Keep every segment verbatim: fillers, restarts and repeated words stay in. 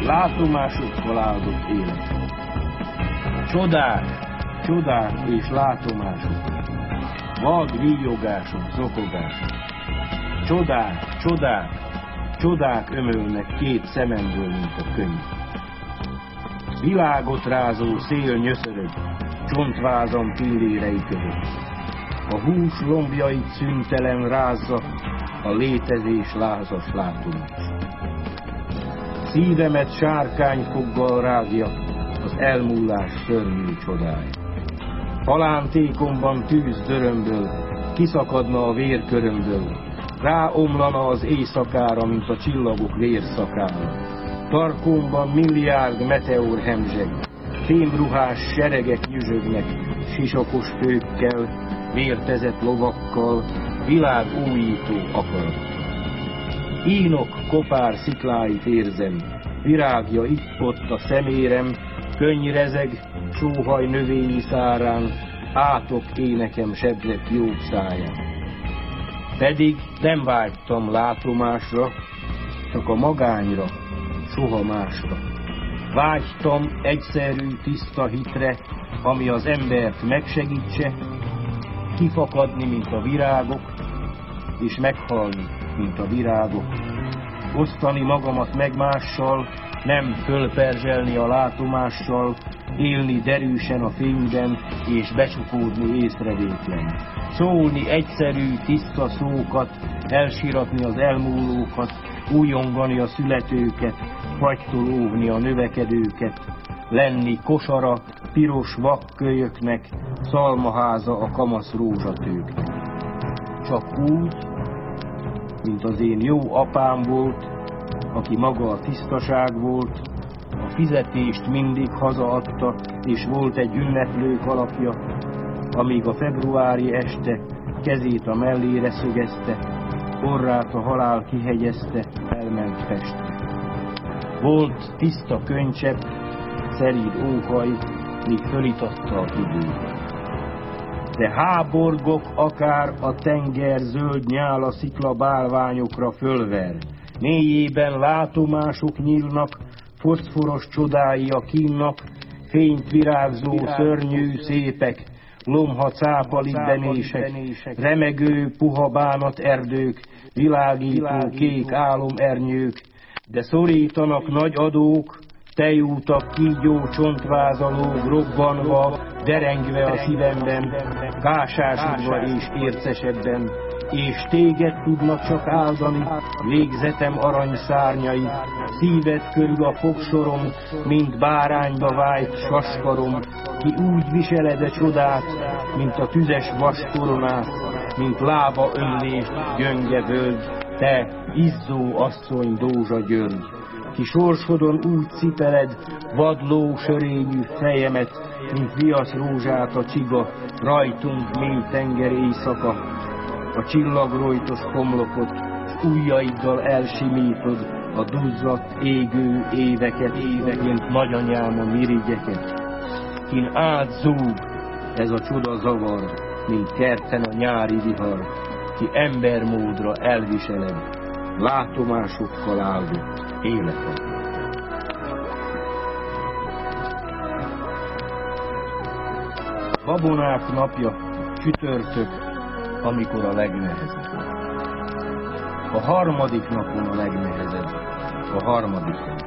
látomásokkal áldott élet. Csodák, csodák és látomások, vad víjogások, zokogások. Csodák, csodák, csodák ömölnek két szememből, mint a könyv. Világot rázó szél nyöszörög, csontvázam pillérei között. A hús lombjait szüntelen rázza a létezés lázas látomás. Szívemet sárkányfoggal rágja az elmúlás szörnyű csodája. Halántékomban tűz dörömből, kiszakadna a vérkörömből, ráomlana az éjszakára, mint a csillagok vérszakára. Tarkomban milliárd meteor hemzseg, fémruhás seregek nyüzsögnek, sisakos főkkel, vértezett lovakkal, világ újító akarattal. Ínok kopár szikláit érzem, virágja itt-ott a szemérem, könnyrezeg, sóhaj növényi szárán, átok énekem sebzett jobb száján. Pedig nem vágytam látomásra, csak a magányra, soha másra. Vágytam egyszerű, tiszta hitre, ami az embert megsegítse, kifakadni, mint a virágok, és meghalni, mint a virágok. Osztani magamat meg mással, nem fölperzselni a látomással, élni derűsen a fényben, és becsukódni észrevétlen. Szólni egyszerű, tiszta szókat, elsiratni az elmúlókat, újongani a születőket, fagytól óvni a növekedőket, lenni kosara piros vakkölyöknek, szalmaháza a kamasz rózsatőknek. Csak úgy, mint az én jó apám volt, aki maga a tisztaság volt, a fizetést mindig hazaadta, és volt egy ünneplő kalapja, amíg a februári este kezét a mellére szögezte, orrát a halál kihegyezte, elment Pestre. Volt tiszta könycsepp, szeríd óhaj, míg fölitatta a időt. De háborgok akár a tenger zöld nyála szikla bálványokra fölver, mélyében látomások nyílnak, foszforos csodái a kínnak, fényt virágzó szörnyű szépek, lomha cápalibbenések, remegő puha bánat erdők, világító kék álomernyők, de szorítanak nagy adók, tejútak, kígyó, csontvázalók, robbanva, derengve a szívemben, kásásodva és ércesebben, és téged tudnak csak áldani, végzetem aranyszárnyai, szíved körül a fogsorom, mint bárányba vájt saskarom, ki úgy viseled a csodát, mint a tüzes vaskoronát, mint lába ömlést gyöngye völgy, te izzó asszony Dózsa György, ki sorsodon úgy cipeled vadló sörényű fejemet, mint viasz rózsát a csiga, rajtunk mély tenger éjszaka, a csillagrojtos homlokot, s ujjaiddal elsimítod a duzzadt, égő éveket, évek, mint nagyanyám a mirigyeket. Kin átzúg ez a csoda zavar, mint kerten a nyári vihar, ki embermódra elviseled, látomásokkal áldott életed. Babonák napja, csütörtök, amikor a legnehezebb. A harmadik napon a legnehezebb, a harmadikon.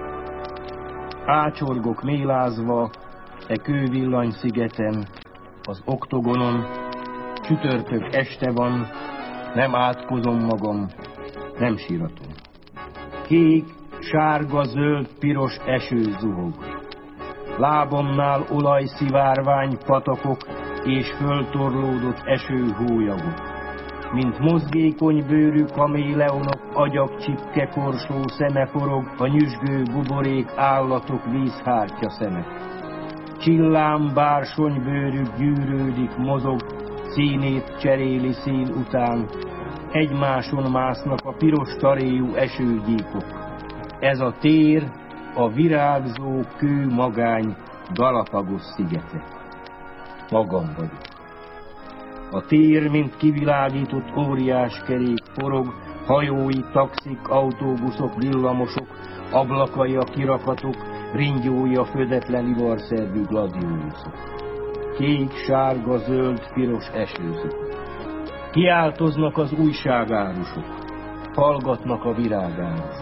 Ácsorgok mélázva e kővillany szigeten, az oktogonon, csütörtök este van, nem átkozom magam, nem síratom. Kék, sárga, zöld, piros eső zuhog. Lábamnál olajszivárvány patakok és föltorlódott esőhólyagok. Mint mozgékony bőrű kaméleonok, agyak csipke korsó szeme forog, a nyüzsgő buborék állatok vízhártya szeme. Csillám bársony bőrű gyűrődik, mozog, színét cseréli szín után, egymáson másznak a piros taréjú esőgyíkok. Ez a tér, a virágzó kő magány Galapagos szigete. Magam vagyok. A tér, mint kivilágított óriás kerék forog, Hajói, taxik, autóbuszok, villamosok, ablakai a kirakatok, ringyói a födetlen ivarszervű gladióluszok. Kék, sárga, zöld, piros esőszok. Kiáltoznak az újságárusok, hallgatnak a virágárusok.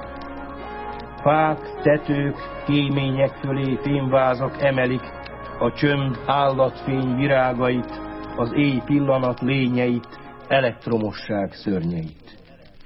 Fák, tetők, kémények fölé fémvázak emelik a csönd állatfény virágait, az éj pillanat lényeit, elektromosság szörnyeit.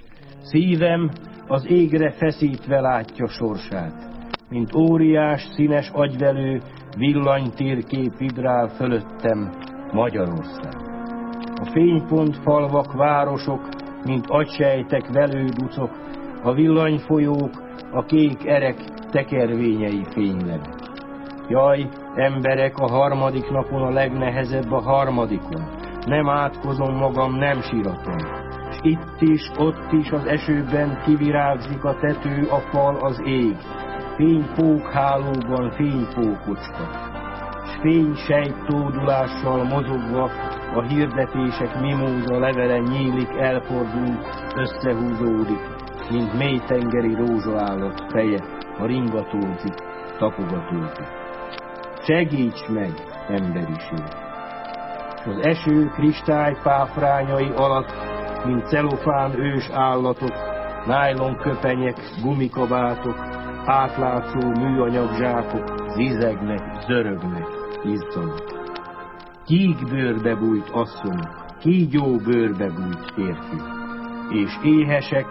Szívem az égre feszítve látja sorsát, mint óriás, színes agyvelő, villanytérkép vibrál fölöttem Magyarország. A fénypont falvak, városok, mint agysejtek, velőducok, a villanyfolyók, a kék erek tekervényei fényleg. Jaj, emberek, a harmadik napon a legnehezebb a harmadikon. Nem átkozom magam, nem síratom. S itt is, ott is az esőben kivirágzik a tető, a fal, az ég. Fénypók hálóban fénypókocska. S fénysejt tódulással mozogva a hirdetések mimóza levele nyílik, elfordul, összehúzódik, mint mélytengeri rózsaállat feje, a ringatózik, tapogatózik. Segíts meg, emberiség! S az eső kristálypáfrányai alatt, mint celofán ős állatok, nájlon köpenyek, gumikabátok, átlátszó műanyag zsákok zizegnek, zörögnek, izzanak. Kék bőrbe bújt asszonyok, kígyó bőrbe bújt férfi, és éhesek,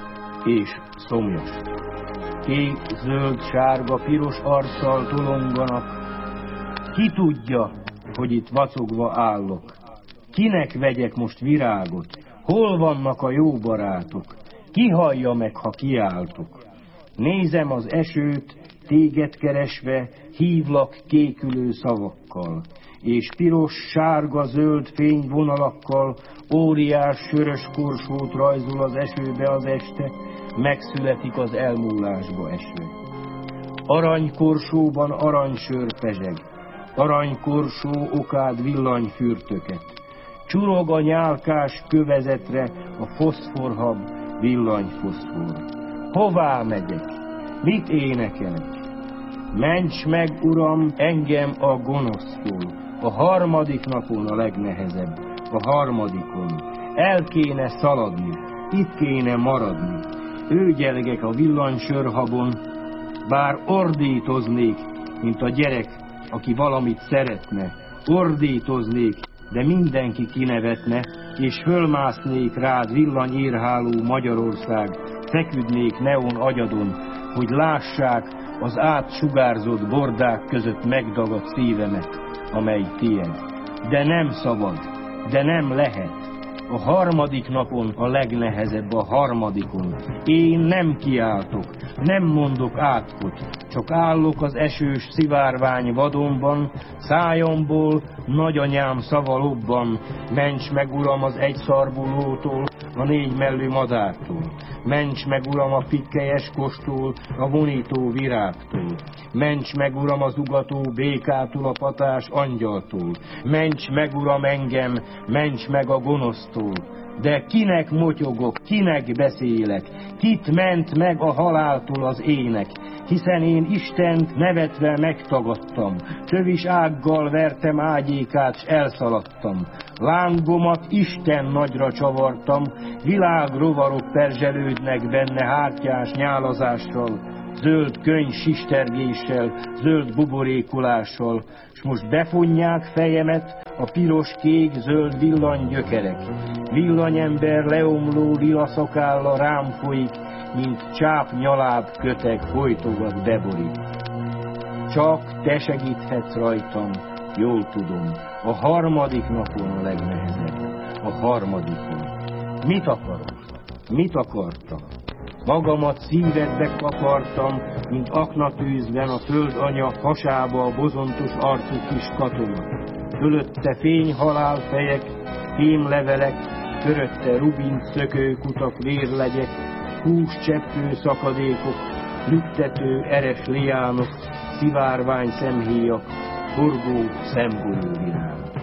és szomjasak. Kék, zöld, sárga, piros arccal tolonganak. Ki tudja, hogy itt vacogva állok? Kinek vegyek most virágot? Hol vannak a jó barátok? Ki hallja meg, ha kiáltok? Nézem az esőt, téged keresve, hívlak kékülő szavakkal, és piros, sárga, zöld fényvonalakkal óriás, sörös korsót rajzol az esőbe az este, megszületik az elmúlásba esve. Aranykorsóban aranysör pezseg, aranykorsó okád villanyfürtöket. Csurog a nyálkás kövezetre a foszforhab villanyfoszfor. Hová megyek? Mit énekelek? Ments meg, Uram, engem a gonosztól, a harmadik napon a legnehezebb, a harmadikon. El kéne szaladni, itt kéne maradni. Őgyelgek a villanysörhabon, bár ordítoznék, mint a gyerek, aki valamit szeretne. Ordítoznék, de mindenki kinevetne, és fölmásznék rád villanyérháló Magyarország, feküdnék neon agyadon, hogy lássák az átsugárzott bordák között megdagadt szívemet, amely tied. De nem szabad, de nem lehet. A harmadik napon a legnehezebb, a harmadikon. Én nem kiáltok, nem mondok átkot, csak állok az esős szivárvány vadonban, szájamból nagyanyám szava lobban. Ments meg, Uram, az egyszarvú lótól, a négymellű madártól. Ments meg, Uram, a pikkelyes kostól, a vonító virágtól. Ments meg, Uram, az ugató békától, a patás angyaltól. Ments meg, Uram, engem, ments meg a gonosztól. De kinek motyogok, kinek beszélek, kit ment meg a haláltól az ének, hiszen én Istent nevetve megtagadtam, tövis ággal vertem ágyékát, s elszaladtam. Lángomat Isten nagyra csavartam, világrovarok perzselődnek benne hártyás nyálazással, zöld könyv sistergéssel, zöld buborékolással, s most befonják fejemet a piros, kék, zöld villanygyökerek. Villanyember leomló lila szakálla rám folyik, mint csáp nyaláb köteg folytogat beborít. Csak te segíthetsz rajtam, jól tudom, a harmadik napon a legnehezebb, a harmadikon. Mit akarok? Mit akartam? Magamat szívedbe kapartam, mint aknatűzben a föld anya hasába a bozontos arcú kis katona. Fölötte fényhalál fejek, fémlevelek, körötte rubint szökőkutak, vérlegyek, húscseppő szakadékok, lüktető eres liánok, szivárvány szemhéjak, forgó szemgolyó virágok.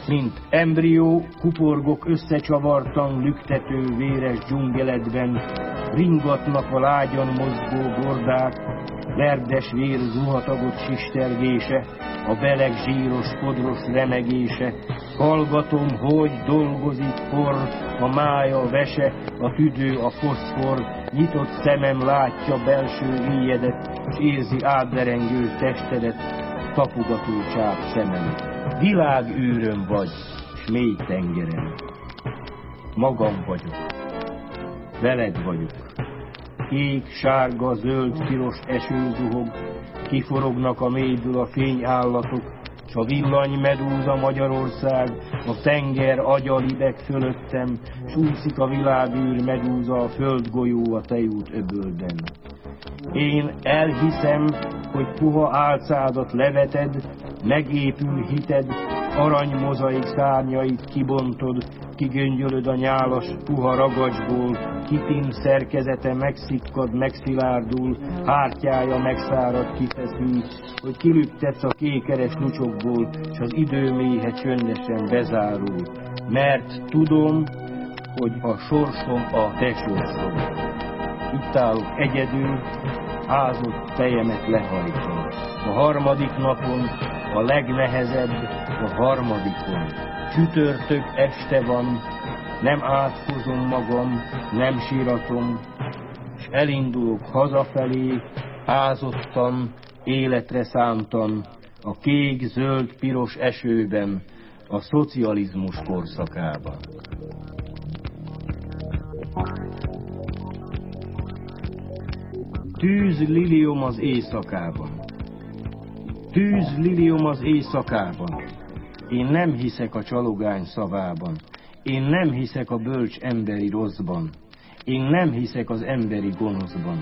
mint embrió, kuporgok összecsavartan, lüktető, véres dzsungeledben, ringatnak a lágyan mozgó bordák, verdes vér zuhatagot sistergése, a beleg zsíros, kodros remegése, hallgatom, hogy dolgozik por, a mája, vese, a tüdő, a foszfor, nyitott szemem látja belső éjedet, s érzi átderengő testedet, tapogató csáp szemem. Világűröm vagy, s mély tengerem. Magam vagyok, veled vagyok. Kék, sárga, zöld, piros eső zuhog, kiforognak a mélyből a fényállatok, s a villany medúza Magyarország, a tenger agya libeg fölöttem, s úszik a világűr medúza a földgolyó a tejút öbölben. Én elhiszem, hogy puha álcádat leveted, megépül hited, aranymozaik szárnyait kibontod, kigöngyölöd a nyálas puha ragacsból, kitin szerkezete megszikkad, megszilárdul, hártyája megszárad, kifeszül, hogy kilüktetsz a kékeres lucsokból, s az időméhe csöndesen bezárul. Mert tudom, hogy a sorsom a te sorsod. Itt állok egyedül, ázott fejemet lehajtom. A harmadik napon, a legnehezebb, a harmadikon. Csütörtök este van, nem átkozom magam, nem síratom, s elindulok hazafelé, ázottan, életre szántan, a kék, zöld, piros esőben, a szocializmus korszakában. Tűz liliom az éjszakában. Tűz liliom az éjszakában. Én nem hiszek a csalogány szavában. Én nem hiszek a bölcs emberi rosszban. Én nem hiszek az emberi gonoszban.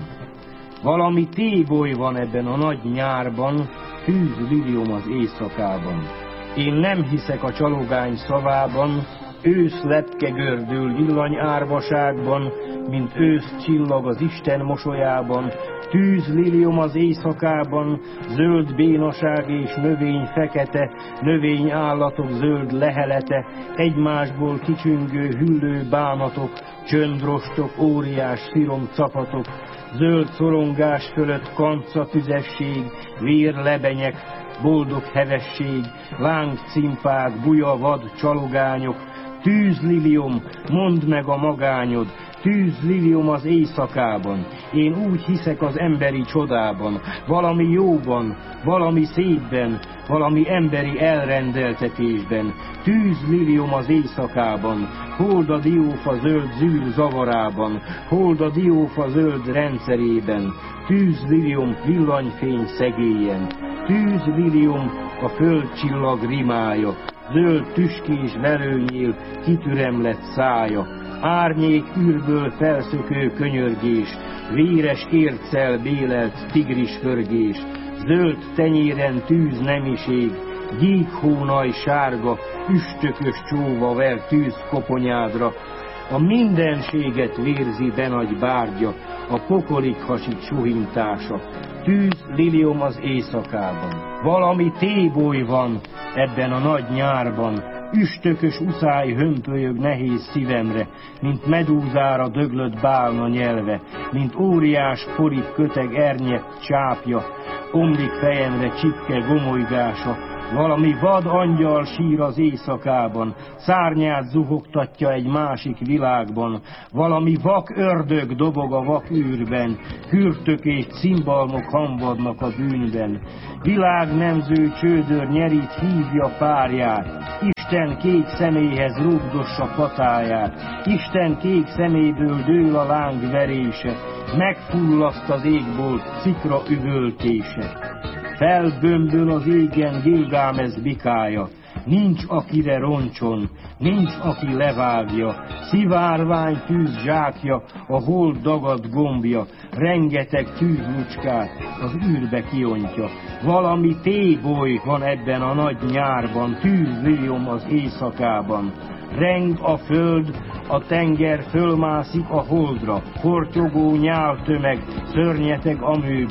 Valami téboly van ebben a nagy nyárban, tűz liliom az éjszakában. Én nem hiszek a csalogány szavában, ősz lepke gördül villany árvaságban, mint ősz csillag az Isten mosolyában, tűz liliom az éjszakában, zöld bénaság és növény fekete, növény állatok zöld lehelete, egymásból kicsüngő hüllő bánatok, csöndrostok, óriás szirom capatok, zöld szorongás fölött kanca tüzesség, vérlebenyek, boldog hevesség, lángcimpák, buja vad csalogányok, tűz liliom, mondd meg a magányod, tűz liliom az éjszakában, én úgy hiszek az emberi csodában, valami jóban, valami szépben, valami emberi elrendeltetésben, tűz liliom az éjszakában, hold a diófa zöld zűr zavarában, hold a diófa zöld rendszerében, tűz liliom villanyfény szegélyen, tűz liliom a földcsillag rimája, zöld tüskés velőnyél kitüremlett szája, árnyék űrből felszökő könyörgés, véres érccel bélelt tigris förgés, zöld tenyéren tűz nemiség, gyík hónaj sárga, üstökös csóva ver tűz koponyádra, a mindenséget vérzi benagy bárgya, a pokolig hasít suhintása, tűz liliom az éjszakában. Valami téboly van ebben a nagy nyárban, üstökös uszály hömpölyög nehéz szívemre, mint medúzára döglött bálna nyelve, mint óriás porig köteg ernyett csápja, omlik fejemre csipke gomolygása, valami vad angyal sír az éjszakában, szárnyát zuhogtatja egy másik világban, valami vak ördög dobog a vak űrben, hürtök és cimbalmok hamvadnak a bűnben, világnemző csődör nyerít hívja párját, Isten kék személyhez rúgdossa patáját, Isten kék szeméből dől a láng verése, megfullaszt az égbolt szikra üvöltése. Felbömböl az égen Gilgámez bikája, nincs akire roncson, nincs aki levágja, szivárvány tűz zsákja, a hold dagad gombja, rengeteg tűzlucskát az űrbe kiontja. Valami téboly van ebben a nagy nyárban, tűz liliom az éjszakában. Reng a föld, a tenger fölmászik a holdra, hortyogó nyáltömeg, szörnyeteg amőba,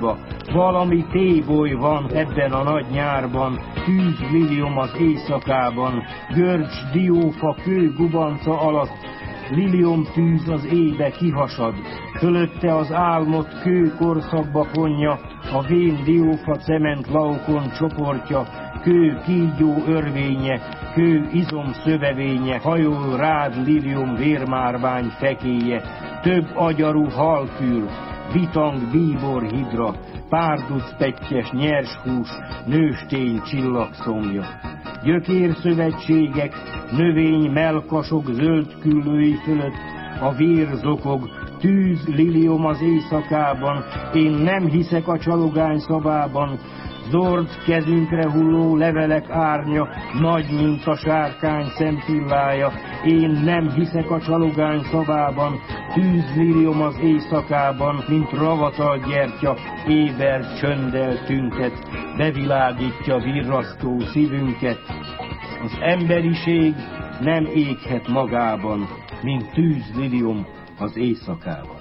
Valami téboly van ebben a nagy nyárban, tűzmillióm az éjszakában, görcs, diófa, kő gubanca alatt, liliom tűz az éjbe kihasad, fölötte az álmot kő korszakba fonja, a vén diófa cement laukon csoportja, kő kígyó örvénye, kő izom szövevénye, hajol rád lilium vérmárvány fekéje, több agyarú halfül, bitang bíbor hidra, párduc pettyes nyers hús, nőstény csillagszomja. Gyökérszövetségek, növény melkasok zöld küllői fölött, a vér zokog, tűz liliom az éjszakában, én nem hiszek a csalogány szavában, zord kezünkre hulló levelek árnya, nagy, mint a sárkány szempillája, én nem hiszek a csalogány szavában, tűz liliom az éjszakában, mint ravatal gyertya, éber csönddel tüntet, bevilágítja virrasztó szívünket. Az emberiség nem éghet magában, mint tűz liliom az éjszakában.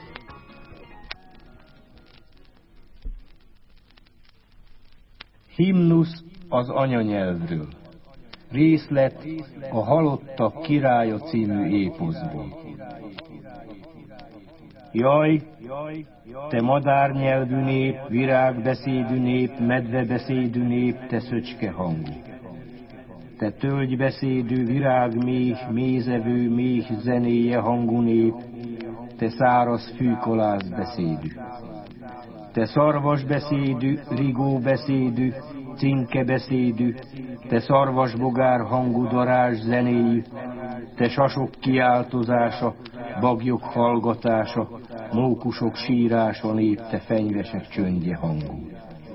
Himnusz az anyanyelvről. Részlet a Halottak királya című époszból. Jaj, te madárnyelvű nép, virágbeszédű nép, medvebeszédű nép, te szöcske hangú. Te tölgybeszédű, virágméh, mézevő, méh zenéje hangú nép, te száraz fűkolász beszédű. Te szarvasbeszédű, rigóbeszédű, cinkebeszédű, te szarvasbogár hangú darázs zenéjű, te sasok kiáltozása, bagyok hallgatása, mókusok sírása nép, te fenyvesek csöndje hangú.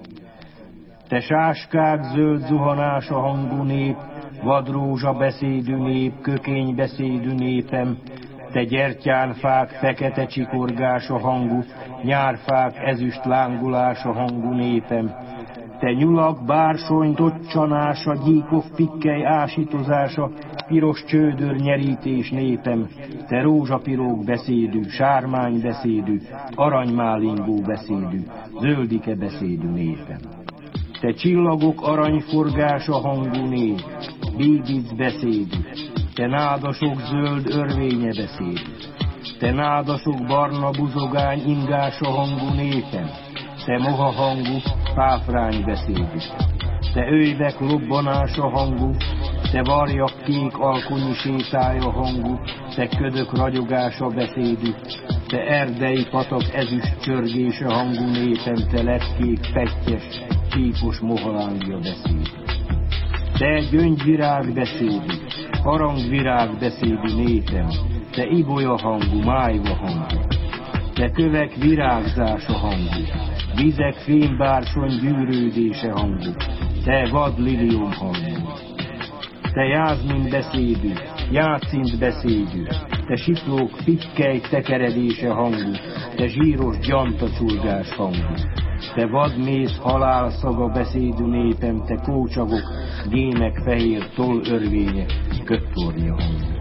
Te sáskák zöld zuhanása hangú nép, vadrózsa beszédű nép, kökény beszédű népem, te gyertyánfák fekete csikorgása hangú, nyárfák ezüst lángulása hangú népem, te nyulak bársony tocsanása, gyíkok pikkely ásítozása, piros csődör nyerítés népem, te rózsapirók beszédű, sármány beszédű, aranymálingó beszédű, zöldike beszédű népem. Te csillagok aranyforgása hangú nép, bíbic beszédű, te nádasok zöld örvénye beszédű, te nádasok barna buzogány ingása hangú népem, te moha hangú páfrány beszédű, te öjvek lobbanása hangú, te varjak kék alkonyi sétája hangú, te ködök ragyogása beszédű, te erdei patak ezüst csörgése hangú népem, te lepkék pettyes, csípos mohalángja beszédű. Te gyöngyvirág beszédű, harangvirág beszédű népem, te ibolya hangú, májva hangú, te kövek virágzása hangú, vizek fémbársony gyűrődése hangú, te vad lilium hangú, te jázmin beszédű, játszint beszédű, te siklók pikkely tekeredése hangú, te zsíros gyantacsurgás hangú, te vadmész halálszaga beszédű népem, te kócsagok, gémek fehér toll örvénye, köttorja hangú.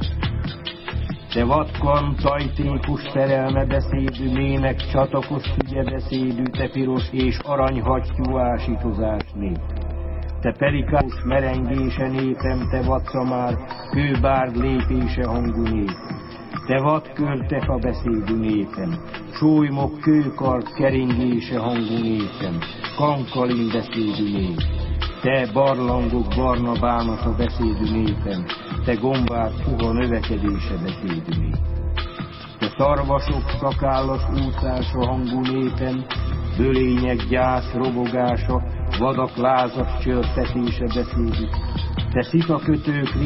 Te vadkan, tajtékos szerelme beszédű, mének csatakos ügye beszédű, te piros és aranyhattyú ásítozás nép. Te perikás merengése népem, te vadszamár, kőbárd lépése hangú nép. Te vadkörtefa beszédű népem, sólymok kőkard keringése hangú népem, kankalin beszédű nép. Te barlangok barna bánata beszédű népem, te gombák puha növekedése beszédű nép. Te szarvasok szakállas úszása hangú népem, bölények gyász robogása, vadak lázas csörtetése beszédű. Te szitakötők